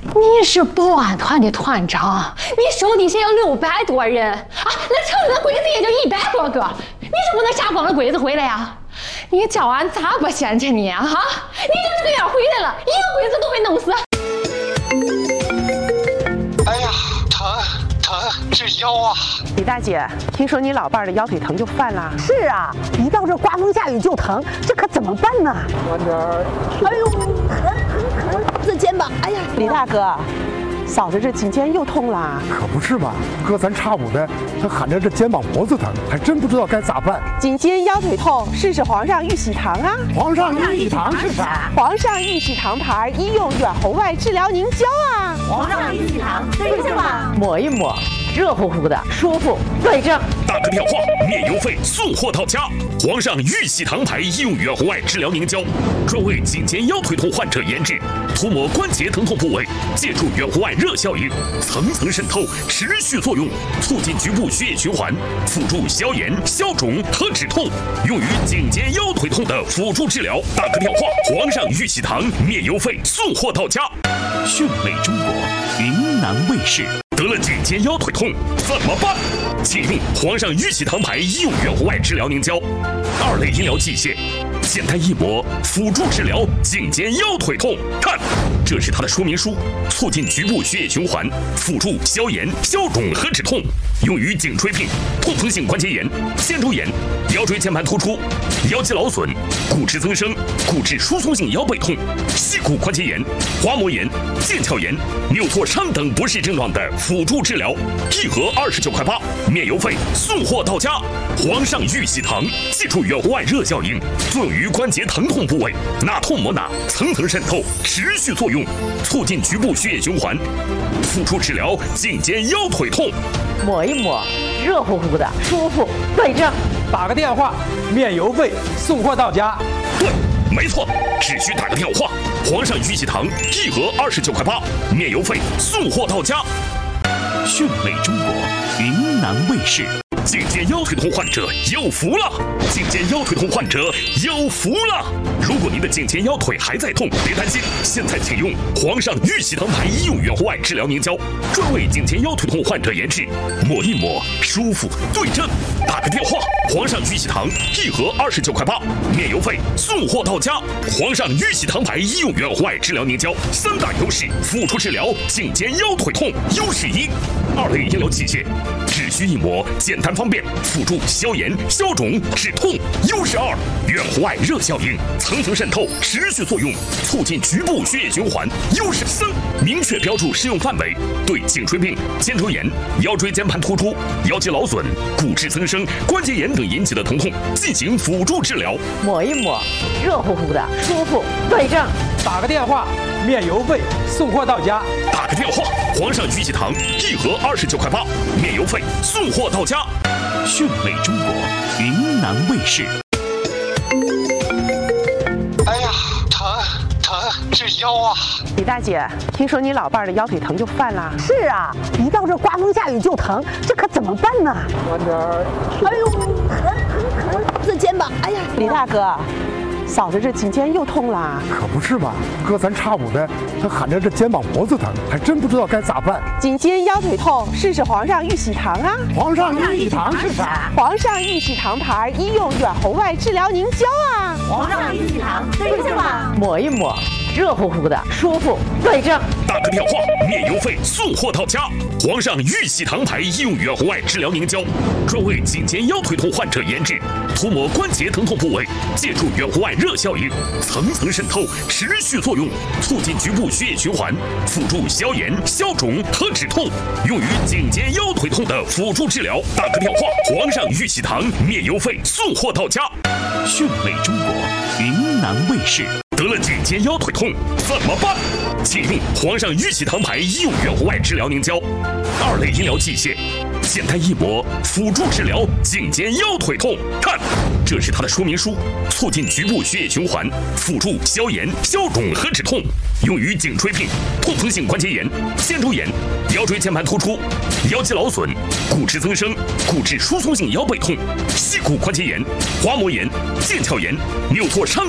你是保安团的团长，你手底下有600多人啊，那城子的鬼子也就100多个，你是不能瞎光了鬼子回来呀？你叫俺咋不嫌弃你啊？你就这样回来了，一个鬼子都没弄死。 哎呀，疼，这腰啊！ 李大姐，听说你老伴儿的腰腿疼就犯了。 是啊，一到这刮风下雨就疼，这可怎么办呢？ 慢点儿。 哎呦，疼！这肩膀，哎呀， 李大哥，嫂子这颈肩又痛了。 可不是嘛，隔三差五的，他喊着这肩膀脖子疼，还真不知道该咋办。 颈肩腰腿痛，试试皇上玉喜堂啊！ 皇上玉喜堂是啥？ 皇上玉喜堂牌医用远红外治疗凝胶啊！ 皇上玉喜堂对症吗？ 抹一抹，热乎乎的，舒服，对症。 打个电话，免邮费送货到家。皇上玉喜堂牌医用远红外治疗凝胶，专为颈肩腰腿痛患者研制，涂抹关节疼痛部位，借助远红外热效应，层层渗透，持续作用，促进局部血液循环，辅助消炎、消肿和止痛，用于颈肩腰腿痛的辅助治疗。打个电话，皇上玉喜堂免邮费送货到家。 炫美中国，云南卫视。 得了颈肩腰腿痛怎么办？请用皇上玉喜堂牌医用远红外治疗凝胶，2类医疗器械，简单一抹，辅助治疗颈肩腰腿痛。看，这是它的说明书，促进局部血液循环，辅助消炎、消肿和止痛，用于颈椎病、痛风性关节炎、肩周炎、腰椎间盘突出、腰肌劳损、骨质增生、骨质疏松性腰背痛、膝骨关节炎、滑膜炎、腱鞘炎、扭挫伤等不适症状的辅助治疗，1盒29.8块，免邮费送货到家。皇上玉喜堂借助远红外热效应，作用于关节疼痛部位，哪痛抹哪，层层渗透，持续作用，促进局部血液循环，辅助治疗颈肩腰腿痛。 抹一抹，热乎乎的，舒服，对症。 打个电话，免邮费送货到家。 对，没错，只需打个电话。皇上玉喜堂1盒29.8块，免邮费送货到家。 炫美中国，云南卫视。 颈肩腰腿痛患者有福了！颈肩腰腿痛患者有福了！如果您的颈肩腰腿还在痛，别担心，现在请用皇上玉喜堂牌医用远红外治疗凝胶，专为颈肩腰腿痛患者研制，抹一抹，舒服，对症。打个电话，皇上玉喜堂1盒29.8块，免邮费送货到家。皇上玉喜堂牌医用远红外治疗凝胶3大优势，辅助治疗颈肩腰腿痛。优势1，2类医疗器械，只需一抹，简单方便，辅助消炎、消肿、止痛。优势2，远红外热效应，层层渗透，持续作用，促进局部血液循环。优势3，明确标注适用范围，对颈椎病、肩周炎、腰椎间盘突出、腰肌劳损、骨质增生、关节炎等引起的疼痛进行辅助治疗。 抹一抹，热乎乎的，舒服，对症。 打个电话，免邮费送货到家。 打个电话，皇上玉喜堂1盒29.8块，免邮费送货到家。 炫美中国，云南卫视。 哎呀，疼，这腰啊！ 李大姐，听说你老伴儿的腰腿疼就犯了。 是啊，一到这刮风下雨就疼，这可怎么办呢？ 慢点儿。 哎呦，疼！这肩膀，哎呀， 李大哥，嫂子这颈肩又痛了。 可不是嘛，隔三差五的，他喊着这肩膀脖子疼，还真不知道该咋办。 颈肩腰腿痛，试试皇上玉喜堂啊！ 皇上玉喜堂是啥？ 皇上玉喜堂牌医用远红外治疗凝胶啊！ 皇上玉喜堂对症吗？ 抹一抹，热乎乎的，舒服，对症。 打个电话，免邮费送货到家。皇上玉喜堂牌医用远红外治疗凝胶，专为颈肩腰腿痛患者研制，涂抹关节疼痛部位，借助远红外热效应，层层渗透，持续作用，促进局部血液循环，辅助消炎、消肿和止痛，用于颈肩腰腿痛的辅助治疗。打个电话，皇上玉喜堂免邮费送货到家。 炫美中国，云南卫视。 得了颈肩腰腿痛怎么办？请用皇上玉喜堂牌医用远红外治疗凝胶，2类医疗器械，简单一抹，辅助治疗颈肩腰腿痛。看，这是它的说明书，促进局部血液循环，辅助消炎、消肿和止痛，用于颈椎病、痛风性关节炎、肩周炎、腰椎间盘突出、腰肌劳损、骨质增生、骨质疏松性腰背痛、膝骨关节炎、滑膜炎、腱鞘炎、扭挫伤